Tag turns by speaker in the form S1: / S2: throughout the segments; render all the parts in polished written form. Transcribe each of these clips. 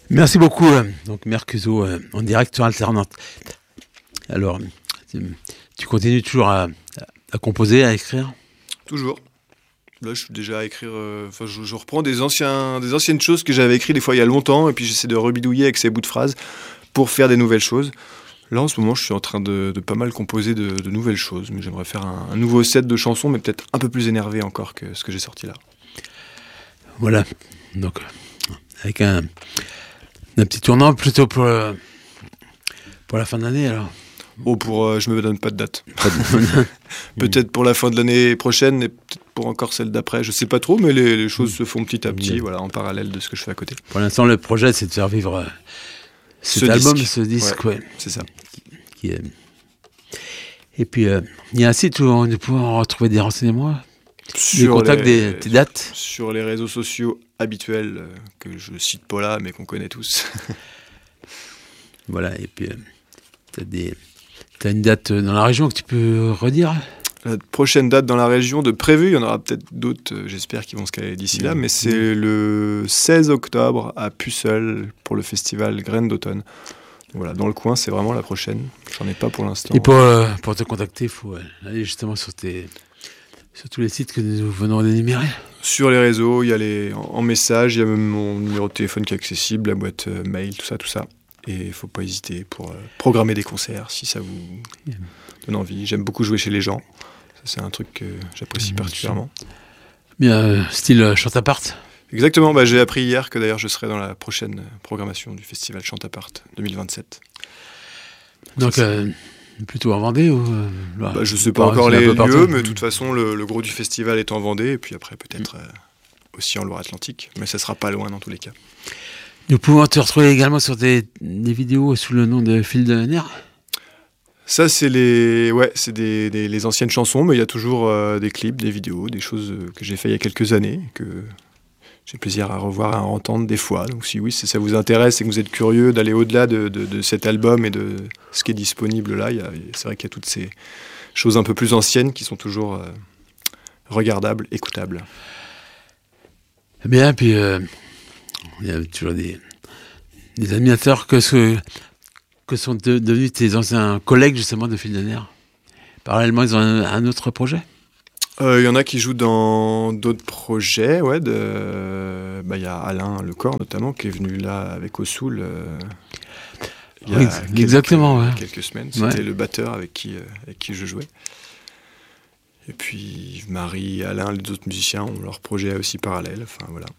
S1: Merci beaucoup, donc Mercuso en direct sur Alternante. Alors, tu continues toujours à composer, à écrire?
S2: Toujours. Là, je suis déjà à écrire. Je reprends des anciennes choses que j'avais écrites des fois il y a longtemps, et puis j'essaie de rebidouiller avec ces bouts de phrases pour faire des nouvelles choses. Là, en ce moment, je suis en train de pas mal composer de nouvelles choses, mais j'aimerais faire un nouveau set de chansons, mais peut-être un peu plus énervé encore que ce que j'ai sorti là.
S1: Voilà. Donc, avec un petit tournant plutôt pour la fin de l'année, alors.
S2: Je me donne pas de date. Peut-être pour la fin de l'année prochaine et peut-être pour encore celle d'après. Je sais pas trop, mais les choses se font petit à petit, voilà, en parallèle de ce que je fais à côté.
S1: Pour l'instant, le projet, c'est de faire vivre ce disque, ouais.
S2: C'est ça.
S1: Qui est... Et puis, il y a un site où on peut retrouver des renseignements, des contacts, des dates.
S2: Sur les réseaux sociaux habituels, que je cite pas là, mais qu'on connaît tous.
S1: Voilà, et puis t'as une date dans la région que tu peux redire?
S2: La prochaine date dans la région de prévu, il y en aura peut-être d'autres, j'espère, qui vont se caler d'ici là, mais c'est le 16 octobre à Puceul pour le festival Graines d'automne. Voilà, dans le coin, c'est vraiment la prochaine. J'en ai pas pour l'instant.
S1: Et pour te contacter, il faut aller justement sur tous les sites que nous venons d'énumérer.
S2: Sur les réseaux, il y a en message, il y a même mon numéro de téléphone qui est accessible, la boîte mail, tout ça. Et il ne faut pas hésiter pour programmer des concerts si ça vous donne envie. J'aime beaucoup jouer chez les gens. Ça, c'est un truc que j'apprécie particulièrement.
S1: Bien, style chante-appart.
S2: Exactement. J'ai appris hier que d'ailleurs je serai dans la prochaine programmation du festival Chante-appart 2027.
S1: Donc, plutôt en Vendée ou
S2: je ne sais pas encore les lieux, mais de toute façon, le gros du festival est en Vendée. Et puis après, peut-être aussi en Loire-Atlantique. Mais ça ne sera pas loin dans tous les cas.
S1: Nous pouvons te retrouver également sur des vidéos sous le nom de Fil de Nerf.
S2: Ça, c'est les anciennes chansons, mais il y a toujours des clips, des vidéos, des choses que j'ai fait il y a quelques années, que j'ai plaisir à revoir, à entendre des fois. Donc si ça vous intéresse et que vous êtes curieux d'aller au-delà de cet album et de ce qui est disponible là, c'est vrai qu'il y a toutes ces choses un peu plus anciennes qui sont toujours regardables, écoutables.
S1: Eh bien, puis... il y a toujours des admirateurs que sont devenus tes anciens collègues justement de Fil de Nerf. Parallèlement, ils ont un autre projet.
S2: Il y en a qui jouent dans d'autres projets. Ouais, y a Alain Lecor notamment qui est venu là avec Ossoul il y a quelques semaines. C'était le batteur avec qui je jouais. Et puis Marie, Alain, les autres musiciens ont leur projet aussi parallèle. Enfin voilà.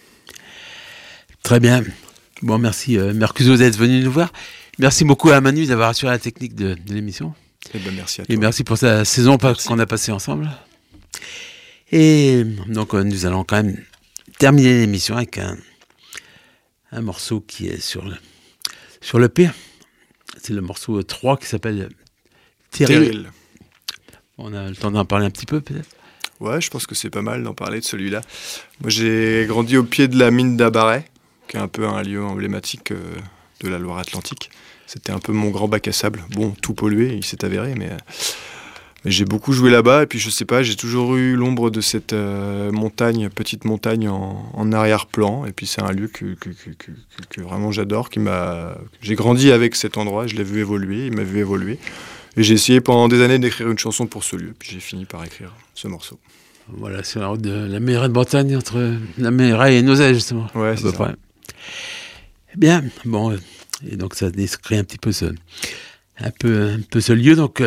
S1: Très bien. Bon, merci Mercuso d'être venu nous voir. Merci beaucoup à Manu d'avoir assuré la technique de l'émission.
S2: Merci à toi.
S1: Et merci pour sa saison qu'on a passée ensemble. Et donc, nous allons quand même terminer l'émission avec un morceau qui est sur l'EP. C'est le morceau 3 qui s'appelle Terril. On a le temps d'en parler un petit peu, peut-être?
S2: Ouais, je pense que c'est pas mal d'en parler de celui-là. Moi, j'ai grandi au pied de la mine d'Abaret, qui est un peu un lieu emblématique de la Loire-Atlantique. C'était un peu mon grand bac à sable. Bon, tout pollué, il s'est avéré, mais j'ai beaucoup joué là-bas. Et puis, je sais pas, j'ai toujours eu l'ombre de cette petite montagne en arrière-plan. Et puis, c'est un lieu que vraiment j'adore. J'ai grandi avec cet endroit, je l'ai vu évoluer, il m'a vu évoluer. Et j'ai essayé pendant des années d'écrire une chanson pour ce lieu. Puis, j'ai fini par écrire ce morceau.
S1: Voilà, sur la route de la Mailleraie de Bretagne, entre la Mailleraie et Nozay, justement.
S2: Ouais, c'est ça.
S1: Bien, bon, et donc ça décrit un petit peu un peu ce lieu. Donc,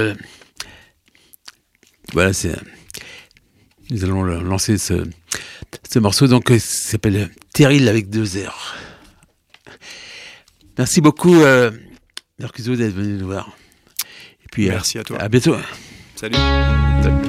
S1: voilà, nous allons lancer ce morceau, donc, qui s'appelle Terril avec 2 R. Merci beaucoup, Mercuso, d'être venu nous voir. Et puis,
S2: merci à toi.
S1: À bientôt.
S2: Salut.